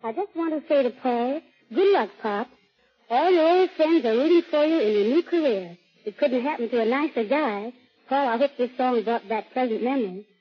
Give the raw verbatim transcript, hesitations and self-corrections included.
I just want to say to Paul, good luck, Pop. All your old friends are rooting for you in your new career. It couldn't happen to a nicer guy. Paul, I hope this song brought back pleasant memories.